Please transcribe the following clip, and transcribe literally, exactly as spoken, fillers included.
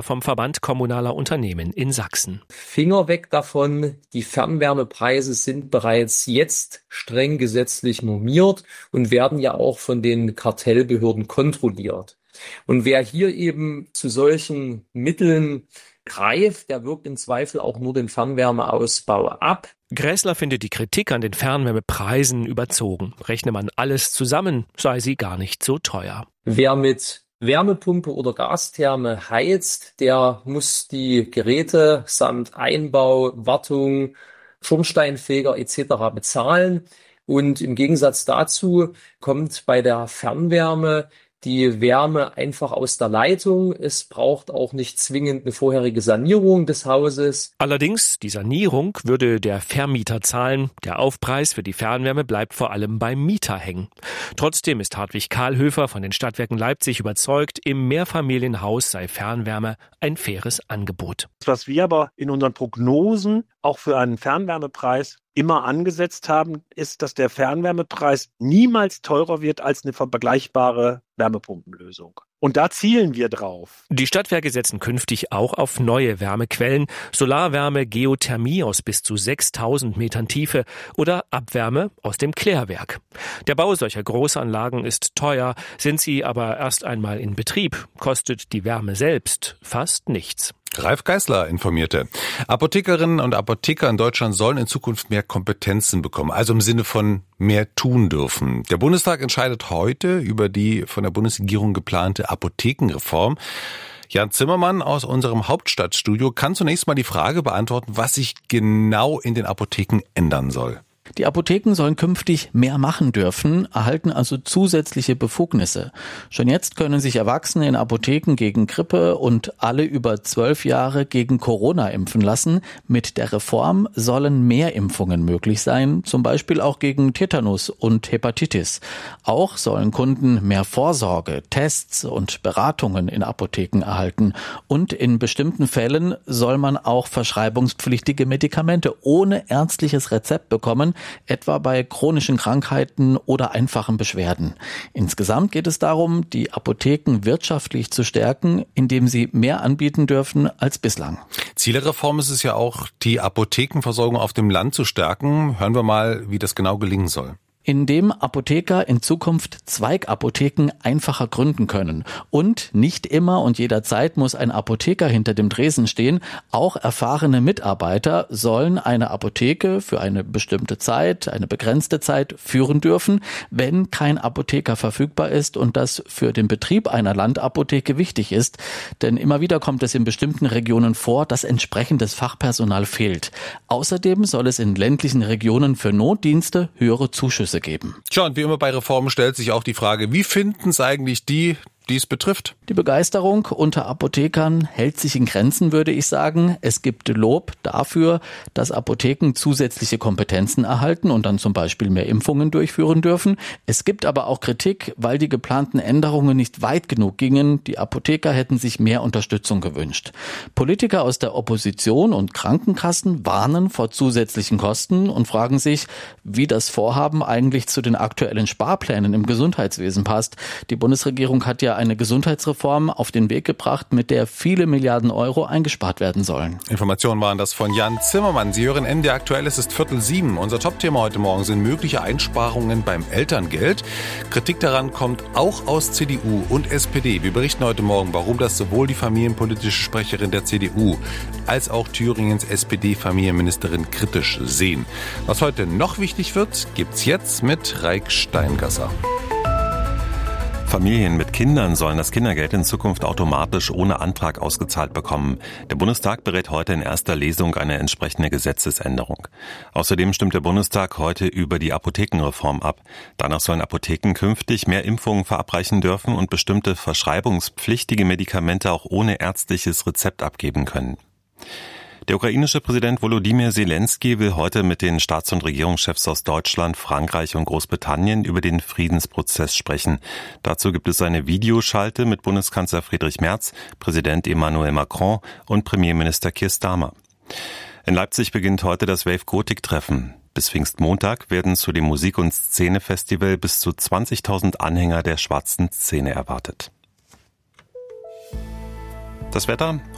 vom Verband Kommunaler Unternehmen in Sachsen. Finger weg davon, die Fernwärmepreise sind bereits jetzt streng gesetzlich normiert und werden ja auch von den Kartellbehörden kontrolliert. Und wer hier eben zu solchen Mitteln greift, der wirkt im Zweifel auch nur den Fernwärmeausbau ab. Gräßler findet die Kritik an den Fernwärmepreisen überzogen. Rechne man alles zusammen, sei sie gar nicht so teuer. Wer mit Wärmepumpe oder Gastherme heizt, der muss die Geräte samt Einbau, Wartung, Schornsteinfeger et cetera bezahlen. Und im Gegensatz dazu kommt bei der Fernwärme die Wärme einfach aus der Leitung. Es braucht auch nicht zwingend eine vorherige Sanierung des Hauses. Allerdings, die Sanierung würde der Vermieter zahlen. Der Aufpreis für die Fernwärme bleibt vor allem beim Mieter hängen. Trotzdem ist Hartwig Kahlhöfer von den Stadtwerken Leipzig überzeugt, im Mehrfamilienhaus sei Fernwärme ein faires Angebot. Was wir aber in unseren Prognosen auch für einen Fernwärmepreis immer angesetzt haben, ist, dass der Fernwärmepreis niemals teurer wird als eine vergleichbare Wärmepumpenlösung. Und da zielen wir drauf. Die Stadtwerke setzen künftig auch auf neue Wärmequellen, Solarwärme, Geothermie aus bis zu sechstausend Metern Tiefe oder Abwärme aus dem Klärwerk. Der Bau solcher Großanlagen ist teuer, sind sie aber erst einmal in Betrieb, kostet die Wärme selbst fast nichts. Ralf Geißler informierte. Apothekerinnen und Apotheker in Deutschland sollen in Zukunft mehr Kompetenzen bekommen, also im Sinne von mehr tun dürfen. Der Bundestag entscheidet heute über die von der Bundesregierung geplante Apothekenreform. Jan Zimmermann aus unserem Hauptstadtstudio kann zunächst mal die Frage beantworten, was sich genau in den Apotheken ändern soll. Die Apotheken sollen künftig mehr machen dürfen, erhalten also zusätzliche Befugnisse. Schon jetzt können sich Erwachsene in Apotheken gegen Grippe und alle über zwölf Jahre gegen Corona impfen lassen. Mit der Reform sollen mehr Impfungen möglich sein, zum Beispiel auch gegen Tetanus und Hepatitis. Auch sollen Kunden mehr Vorsorge, Tests und Beratungen in Apotheken erhalten. Und in bestimmten Fällen soll man auch verschreibungspflichtige Medikamente ohne ärztliches Rezept bekommen, etwa bei chronischen Krankheiten oder einfachen Beschwerden. Insgesamt geht es darum, die Apotheken wirtschaftlich zu stärken, indem sie mehr anbieten dürfen als bislang. Ziel der Reform ist es ja auch, die Apothekenversorgung auf dem Land zu stärken. Hören wir mal, wie das genau gelingen soll. Indem Apotheker in Zukunft Zweigapotheken einfacher gründen können. Und nicht immer und jederzeit muss ein Apotheker hinter dem Tresen stehen. Auch erfahrene Mitarbeiter sollen eine Apotheke für eine bestimmte Zeit, eine begrenzte Zeit führen dürfen, wenn kein Apotheker verfügbar ist und das für den Betrieb einer Landapotheke wichtig ist. Denn immer wieder kommt es in bestimmten Regionen vor, dass entsprechendes Fachpersonal fehlt. Außerdem soll es in ländlichen Regionen für Notdienste höhere Zuschüsse geben. Tja, und wie immer bei Reformen stellt sich auch die Frage, wie finden es eigentlich die, die es betrifft? Die Begeisterung unter Apothekern hält sich in Grenzen, würde ich sagen. Es gibt Lob dafür, dass Apotheken zusätzliche Kompetenzen erhalten und dann zum Beispiel mehr Impfungen durchführen dürfen. Es gibt aber auch Kritik, weil die geplanten Änderungen nicht weit genug gingen. Die Apotheker hätten sich mehr Unterstützung gewünscht. Politiker aus der Opposition und Krankenkassen warnen vor zusätzlichen Kosten und fragen sich, wie das Vorhaben eigentlich zu den aktuellen Sparplänen im Gesundheitswesen passt. Die Bundesregierung hat ja eine Gesundheitsreform auf den Weg gebracht, mit der viele Milliarden Euro eingespart werden sollen. Informationen waren das von Jan Zimmermann. Sie hören N D R aktuell, es ist Viertel sieben. Unser Topthema heute Morgen sind mögliche Einsparungen beim Elterngeld. Kritik daran kommt auch aus C D U und S P D. Wir berichten heute Morgen, warum das sowohl die familienpolitische Sprecherin der C D U als auch Thüringens S P D-Familienministerin kritisch sehen. Was heute noch wichtig wird, gibt's jetzt mit Raik Steingasser. Familien mit Kindern sollen das Kindergeld in Zukunft automatisch ohne Antrag ausgezahlt bekommen. Der Bundestag berät heute in erster Lesung eine entsprechende Gesetzesänderung. Außerdem stimmt der Bundestag heute über die Apothekenreform ab. Danach sollen Apotheken künftig mehr Impfungen verabreichen dürfen und bestimmte verschreibungspflichtige Medikamente auch ohne ärztliches Rezept abgeben können. Der ukrainische Präsident Volodymyr Zelensky will heute mit den Staats- und Regierungschefs aus Deutschland, Frankreich und Großbritannien über den Friedensprozess sprechen. Dazu gibt es eine Videoschalte mit Bundeskanzler Friedrich Merz, Präsident Emmanuel Macron und Premierminister Keir Starmer. In Leipzig beginnt heute das Wave Gotik-Treffen. Bis Pfingstmontag werden zu dem Musik- und Szene-Festival bis zu zwanzigtausend Anhänger der schwarzen Szene erwartet. Das Wetter,